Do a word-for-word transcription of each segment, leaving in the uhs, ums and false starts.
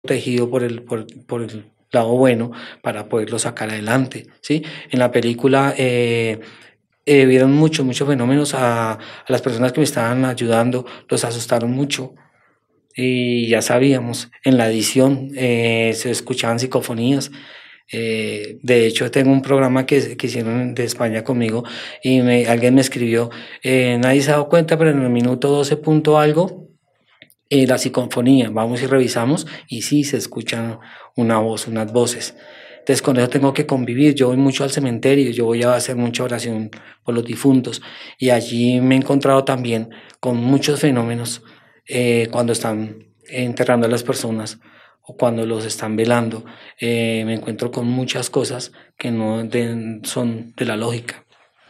protegido por el, por, por el lado bueno para poderlo sacar adelante, ¿sí? En la película eh, eh, vieron muchos, muchos fenómenos a, a las personas que me estaban ayudando, los asustaron mucho y ya sabíamos, en la edición eh, se escuchaban psicofonías. Eh, de hecho, tengo un programa que, que hicieron de España conmigo y me, alguien me escribió, eh, nadie se ha dado cuenta, pero en el minuto doce punto algo, eh, la psicofonía, vamos y revisamos y sí se escuchan una voz, unas voces. Entonces con eso tengo que convivir, yo voy mucho al cementerio, yo voy a hacer mucha oración por los difuntos y allí me he encontrado también con muchos fenómenos eh, cuando están enterrando a las personas o cuando los están velando, eh, me encuentro con muchas cosas que no de, son de la lógica.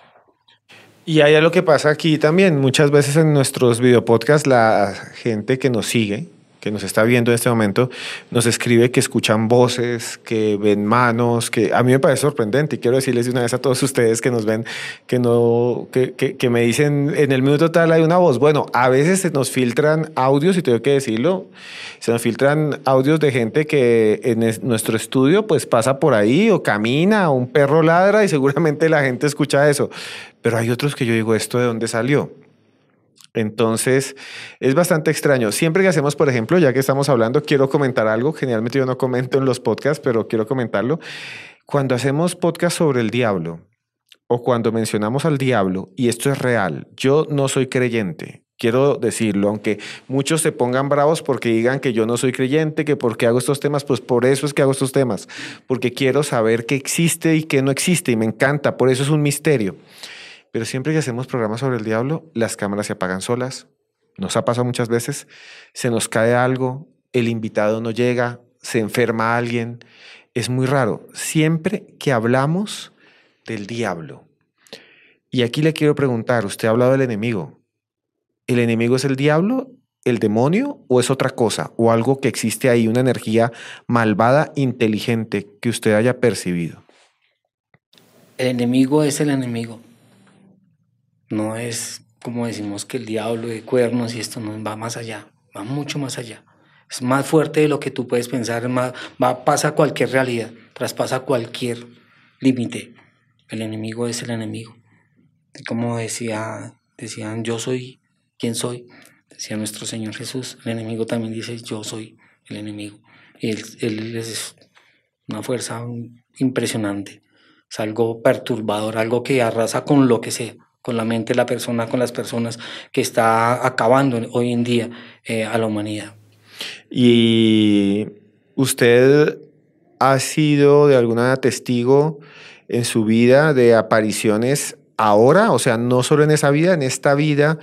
Y hay algo que pasa aquí también. Muchas veces en nuestros videopodcasts la gente que nos sigue, que nos está viendo en este momento, nos escribe que escuchan voces, que ven manos, que a mí me parece sorprendente. Y quiero decirles de una vez a todos ustedes que nos ven, que, no, que, que, que me dicen en el minuto tal hay una voz. Bueno, a veces se nos filtran audios, y tengo que decirlo, se nos filtran audios de gente que en es, nuestro estudio pues pasa por ahí o camina, o un perro ladra y seguramente la gente escucha eso. Pero hay otros que yo digo, ¿esto de dónde salió? Entonces, es bastante extraño. Siempre que hacemos, por ejemplo, ya que estamos hablando, quiero comentar algo. Generalmente yo no comento en los podcasts, pero quiero comentarlo. Cuando hacemos podcast sobre el diablo o cuando mencionamos al diablo, y esto es real, yo no soy creyente. Quiero decirlo, aunque muchos se pongan bravos porque digan que yo no soy creyente, que por qué hago estos temas, pues por eso es que hago estos temas, porque quiero saber qué existe y qué no existe, y me encanta, por eso es un misterio. Pero siempre que hacemos programas sobre el diablo, las cámaras se apagan solas. Nos ha pasado muchas veces. Se nos cae algo, el invitado no llega, se enferma alguien. Es muy raro. Siempre que hablamos del diablo. Y aquí le quiero preguntar, usted ha hablado del enemigo. ¿El enemigo es el diablo, el demonio o es otra cosa? ¿O algo que existe ahí, una energía malvada, inteligente que usted haya percibido? El enemigo es el enemigo. No es como decimos que el diablo de cuernos y esto no va más allá, va mucho más allá. Es más fuerte de lo que tú puedes pensar, más, va, pasa cualquier realidad, traspasa cualquier límite. El enemigo es el enemigo. Y como decía, decían, yo soy quien soy, decía nuestro Señor Jesús, el enemigo también dice, yo soy el enemigo. Y él, él es una fuerza impresionante, es algo perturbador, algo que arrasa con lo que sea, con la mente de la persona, con las personas, que está acabando hoy en día eh, a la humanidad. ¿Y usted ha sido de alguna manera testigo en su vida de apariciones ahora? O sea, no solo en esa vida, en esta vida,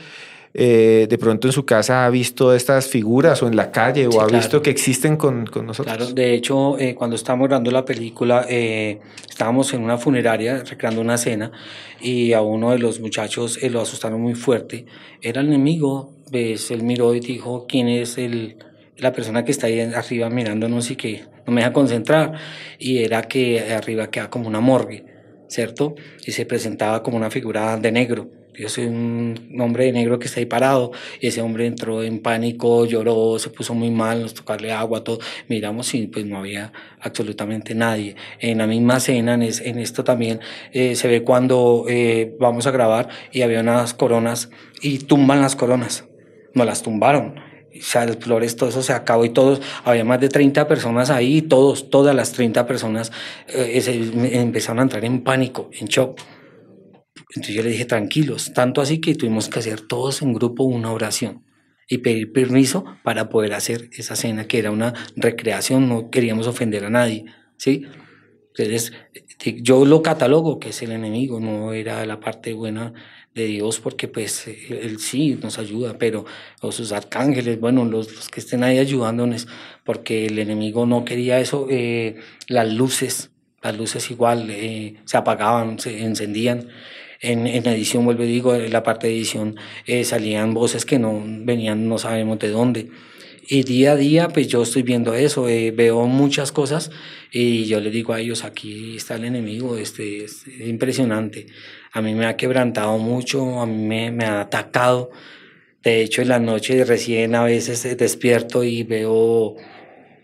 eh, de pronto en su casa ha visto estas figuras o en la calle o Sí, ha visto claro. que existen con, con Claro, nosotros. de hecho, eh, cuando estábamos grabando la película, eh, estábamos en una funeraria recreando una cena y a uno de los muchachos eh, lo asustaron muy fuerte. Era el enemigo, pues él miró y dijo, ¿quién es el, la persona que está ahí arriba mirándonos y que no me deja concentrar? Y era que arriba queda como una morgue, ¿cierto? Y se presentaba como una figura de negro. Yo soy un hombre de negro que está ahí parado y ese hombre entró en pánico, lloró, se puso muy mal, nos tocó darle agua, todo. Miramos y pues no había absolutamente nadie. En la misma cena, en, es, en esto también, eh, se ve cuando eh, vamos a grabar y había unas coronas y tumban las coronas, no las tumbaron. O sea, las flores, todo eso se acabó y todos, había más de treinta personas ahí y todos, todas las treinta personas eh, se, empezaron a entrar en pánico, en shock. Entonces yo le dije, tranquilos, tanto así que tuvimos que hacer todos en grupo una oración y pedir permiso para poder hacer esa cena, que era una recreación, no queríamos ofender a nadie, ¿sí? Entonces, yo lo catalogo que es el enemigo, no era la parte buena de Dios, porque pues él, él sí nos ayuda, pero o sus arcángeles, bueno, los, los que estén ahí ayudándonos, porque el enemigo no quería eso, eh, las luces, las luces igual eh, se apagaban, se encendían. En, en edición, vuelvo y digo, en la parte de edición eh, salían voces que no venían, no sabemos de dónde. Y día a día, pues yo estoy viendo eso, eh, veo muchas cosas y yo les digo a ellos, aquí está el enemigo, este, es impresionante. A mí me ha quebrantado mucho, a mí me, me ha atacado. De hecho, en la noche recién a veces despierto y veo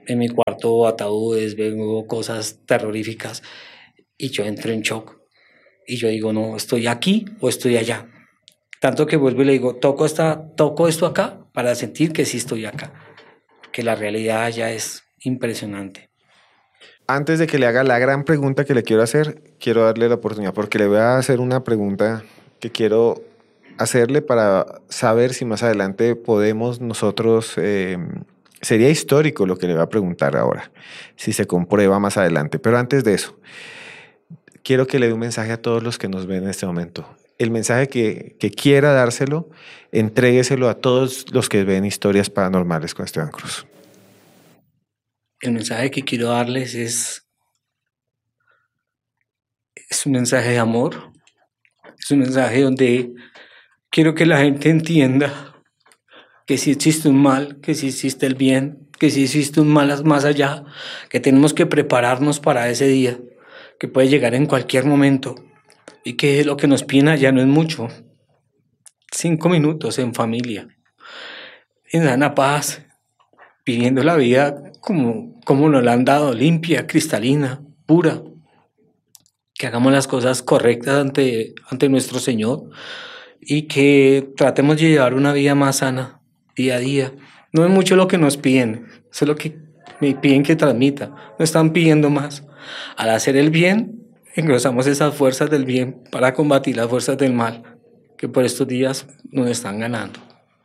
en mi cuarto ataúdes, veo cosas terroríficas y yo entro en shock. Y yo digo, no, ¿estoy aquí o estoy allá? Tanto que vuelvo y le digo, toco, esta, toco esto acá para sentir que sí estoy acá, que la realidad ya es impresionante. Antes de que le haga la gran pregunta que le quiero hacer, quiero darle la oportunidad porque le voy a hacer una pregunta que quiero hacerle para saber si más adelante podemos nosotros, eh, sería histórico lo que le voy a preguntar ahora, si se comprueba más adelante. Pero antes de eso, quiero que le dé un mensaje a todos los que nos ven en este momento. El mensaje que, que quiera dárselo, entrégueselo a todos los que ven historias paranormales con Esteban Cruz. El mensaje que quiero darles es, es un mensaje de amor, es un mensaje donde quiero que la gente entienda que sí existe un mal, que sí existe el bien, que sí existe un mal más allá, que tenemos que prepararnos para ese día, que puede llegar en cualquier momento y que lo que nos piden allá no es mucho. Cinco minutos en familia, en sana paz, viviendo la vida como, como nos la han dado, limpia, cristalina, pura. Que hagamos las cosas correctas ante, ante nuestro Señor y que tratemos de llevar una vida más sana día a día. No es mucho lo que nos piden, eso es lo que me piden que transmita, no están pidiendo más. Al hacer el bien, engrosamos esas fuerzas del bien para combatir las fuerzas del mal, que por estos días nos están ganando.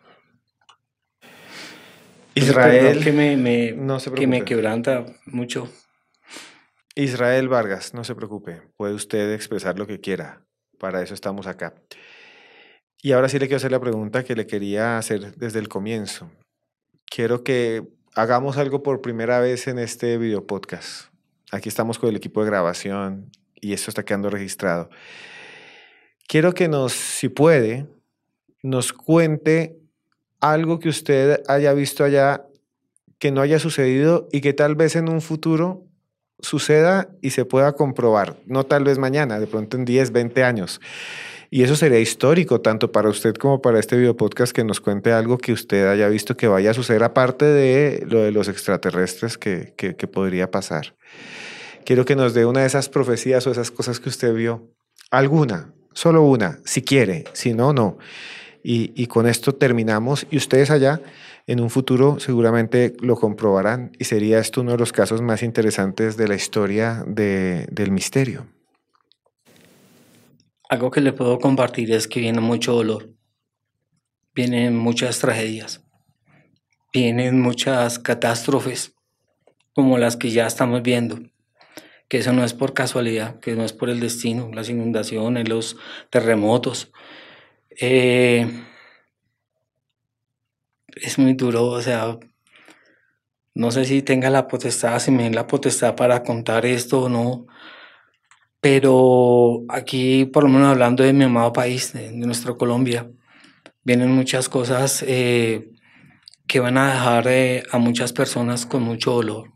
Israel, que me, me, no se que me preocupe. quebranta mucho. Israel Vargas, no se preocupe, puede usted expresar lo que quiera, para eso estamos acá. Y ahora sí le quiero hacer la pregunta que le quería hacer desde el comienzo. Quiero que hagamos algo por primera vez en este video podcast. Aquí estamos con el equipo de grabación y esto está quedando registrado. Quiero que nos, si puede, nos cuente algo que usted haya visto allá que no haya sucedido y que tal vez en un futuro suceda y se pueda comprobar. No tal vez mañana, de pronto en diez, veinte años. Y eso sería histórico, tanto para usted como para este video podcast, que nos cuente algo que usted haya visto que vaya a suceder, aparte de lo de los extraterrestres que, que, que podría pasar. Quiero que nos dé una de esas profecías o esas cosas que usted vio. Alguna, solo una, si quiere, si no, no. Y, y con esto terminamos. Y ustedes allá, en un futuro, seguramente lo comprobarán. Y sería esto uno de los casos más interesantes de la historia de, del misterio. Algo que le puedo compartir es que viene mucho dolor, vienen muchas tragedias, vienen muchas catástrofes como las que ya estamos viendo, que eso no es por casualidad, que no es por el destino, las inundaciones, los terremotos. Eh, es muy duro, o sea, no sé si tenga la potestad, si me den la potestad para contar esto o no, pero aquí, por lo menos hablando de mi amado país, de, de nuestra Colombia, vienen muchas cosas eh, que van a dejar eh, a muchas personas con mucho dolor.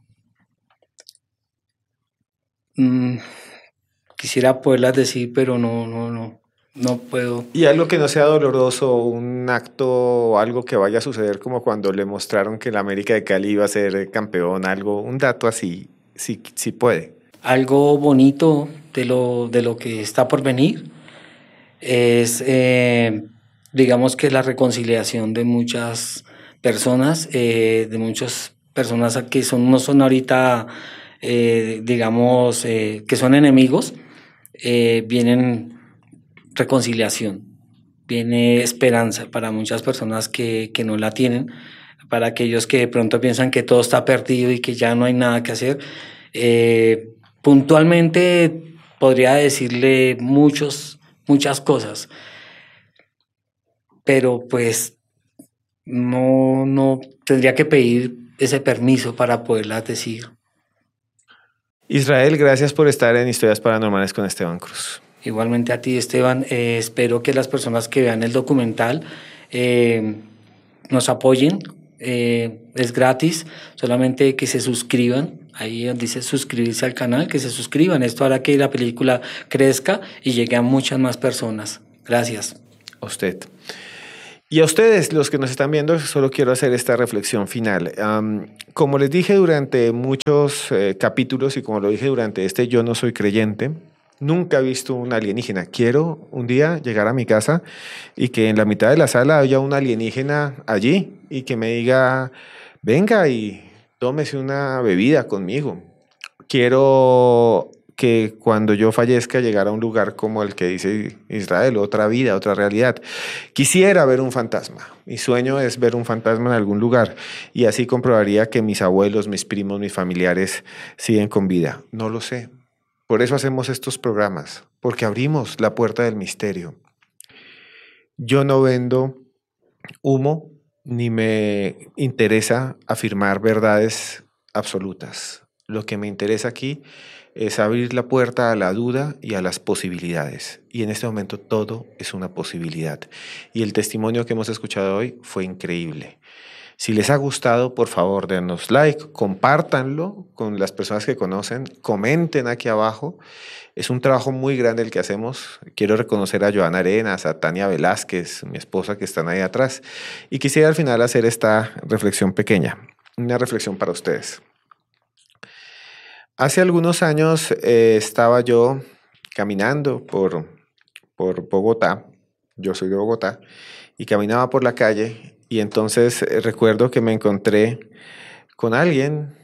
Mm, quisiera poderlas decir, pero no, no, no, no puedo. Y algo que no sea doloroso, un acto o algo que vaya a suceder como cuando le mostraron que el América de Cali iba a ser campeón, algo, un dato así, si, si puede. Algo bonito de lo, de lo que está por venir es, eh, digamos que la reconciliación de muchas personas, eh, de muchas personas que son, no son ahorita, eh, digamos, eh, que son enemigos, eh, vienen reconciliación, viene esperanza para muchas personas que, que no la tienen, para aquellos que de pronto piensan que todo está perdido y que ya no hay nada que hacer. Eh, puntualmente podría decirle muchos, muchas cosas, pero pues no, no tendría que pedir ese permiso para poderlas decir. Israel, gracias por estar en Historias Paranormales con Esteban Cruz. Igualmente a ti, Esteban, eh, espero que las personas que vean el documental eh, nos apoyen, eh, es gratis, solamente que se suscriban, ahí dice suscribirse al canal, que se suscriban, esto hará que la película crezca y llegue a muchas más personas. Gracias. A usted. Y a ustedes, los que nos están viendo, solo quiero hacer esta reflexión final. Um, como les dije durante muchos eh, capítulos y como lo dije durante este Yo no soy creyente, nunca he visto un alienígena. Quiero un día llegar a mi casa y que en la mitad de la sala haya un alienígena allí y que me diga, venga y tómese una bebida conmigo. Quiero que cuando yo fallezca llegara a un lugar como el que dice Israel, otra vida, otra realidad. Quisiera ver un fantasma. Mi sueño es ver un fantasma en algún lugar y así comprobaría que mis abuelos, mis primos, mis familiares siguen con vida. No lo sé. Por eso hacemos estos programas, porque abrimos la puerta del misterio. Yo no vendo humo ni me interesa afirmar verdades absolutas. Lo que me interesa aquí es abrir la puerta a la duda y a las posibilidades. Y en este momento todo es una posibilidad. Y el testimonio que hemos escuchado hoy fue increíble. Si les ha gustado, por favor, denos like, compártanlo con las personas que conocen, comenten aquí abajo. Es un trabajo muy grande el que hacemos. Quiero reconocer a Joana Arenas, a Tania Velázquez, mi esposa, que están ahí atrás. Y quisiera al final hacer esta reflexión pequeña, una reflexión para ustedes. Hace algunos años eh, estaba yo caminando por, por Bogotá, yo soy de Bogotá, y caminaba por la calle y entonces eh, recuerdo que me encontré con alguien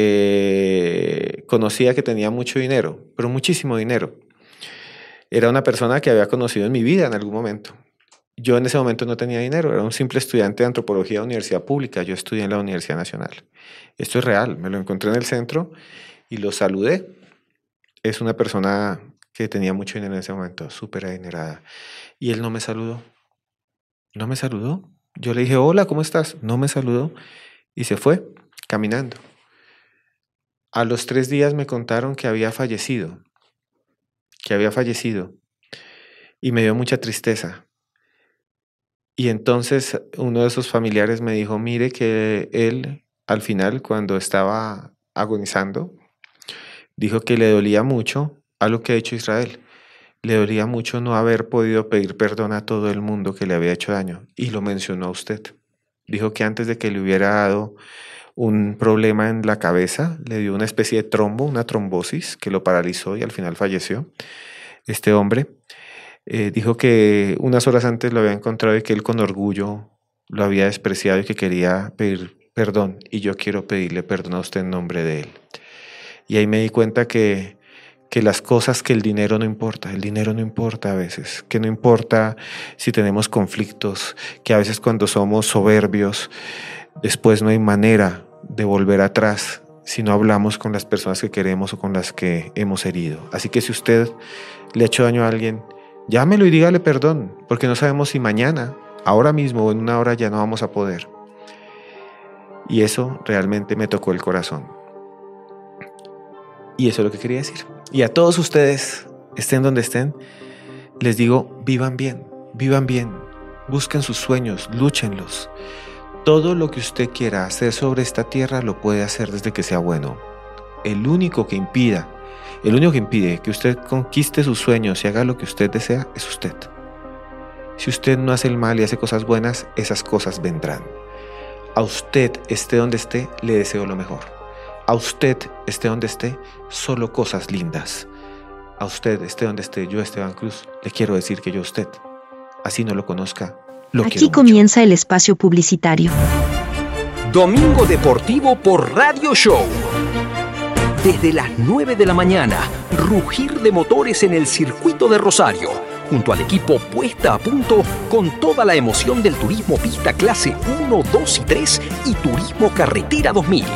que conocía que tenía mucho dinero, pero muchísimo dinero. Era una persona que había conocido en mi vida en algún momento. Yo en ese momento no tenía dinero, era un simple estudiante de antropología de universidad pública, yo estudié en la Universidad Nacional. Esto es real, me lo encontré en el centro y lo saludé. Es una persona que tenía mucho dinero en ese momento, súper adinerada. Y él no me saludó. No me saludó. Yo le dije, hola, ¿cómo estás? No me saludó y se fue caminando. A los tres días me contaron que había fallecido. Que había fallecido. Y me dio mucha tristeza. Y entonces uno de sus familiares me dijo, mire que él al final, cuando estaba agonizando, dijo que le dolía mucho algo que ha hecho Israel. Le dolía mucho no haber podido pedir perdón a todo el mundo que le había hecho daño. Y lo mencionó a usted. Dijo que antes de que le hubiera dado un problema en la cabeza, le dio una especie de trombo, una trombosis, que lo paralizó y al final falleció. Este hombre eh, dijo que unas horas antes lo había encontrado y que él con orgullo lo había despreciado y que quería pedir perdón. Y yo quiero pedirle perdón a usted en nombre de él. Y ahí me di cuenta que, que las cosas, que el dinero no importa, el dinero no importa a veces, que no importa si tenemos conflictos, que a veces cuando somos soberbios, después no hay manera de volver atrás si no hablamos con las personas que queremos o con las que hemos herido. Así que si usted le ha hecho daño a alguien, llámelo y dígale perdón, porque no sabemos si mañana, ahora mismo o en una hora ya no vamos a poder. Y eso realmente me tocó el corazón. Y eso es lo que quería decir. Y a todos ustedes, estén donde estén, les digo, vivan bien, vivan bien, busquen sus sueños, lúchenlos. Todo lo que usted quiera hacer sobre esta tierra lo puede hacer desde que sea bueno. El único que impida, el único que impide que usted conquiste sus sueños y haga lo que usted desea es usted. Si usted no hace el mal y hace cosas buenas, esas cosas vendrán. A usted, esté donde esté, le deseo lo mejor. A usted, esté donde esté, solo cosas lindas. A usted, esté donde esté, yo, Esteban Cruz, le quiero decir que yo a usted, así no lo conozca, lo Aquí comienza mucho. El espacio publicitario. Domingo Deportivo por Radio Show. Desde las nueve de la mañana, rugir de motores en el circuito de Rosario, junto al equipo Puesta a Punto con toda la emoción del turismo pista clase uno, dos y tres y turismo carretera dos mil.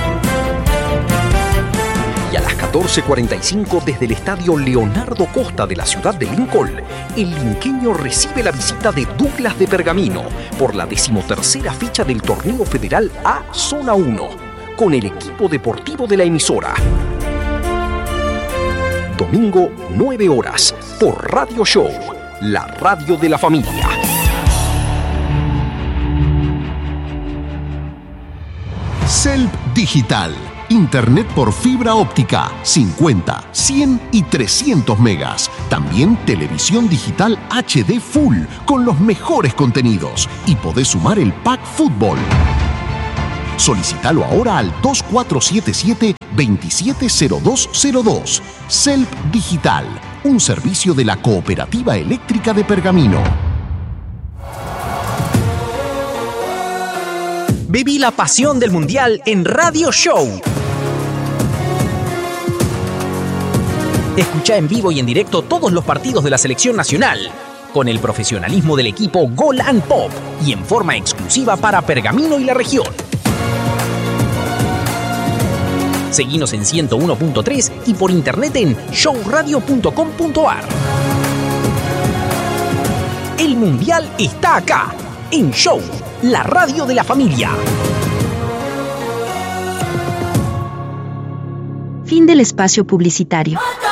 Y a las catorce cuarenta y cinco desde el estadio Leonardo Costa de la ciudad de Lincoln, el linqueño recibe la visita de Douglas de Pergamino por la decimotercera fecha del torneo federal A Zona uno, con el equipo deportivo de la emisora. Domingo, nueve horas, por Radio Show, la radio de la familia. Celp Digital, Internet por fibra óptica, cincuenta, cien y trescientos megas. También televisión digital H D Full con los mejores contenidos. Y podés sumar el pack fútbol. Solicítalo ahora al dos cuatro siete siete, dos siete cero dos cero dos. Celp Digital, un servicio de la Cooperativa Eléctrica de Pergamino. Viví la pasión del Mundial en Radio Show. Escucha en vivo y en directo todos los partidos de la selección nacional, con el profesionalismo del equipo Gol and Pop y en forma exclusiva para Pergamino y la región. Seguinos en ciento uno punto tres y por internet en show radio punto com punto a r. El Mundial está acá, en Show, la radio de la familia. Fin del espacio publicitario.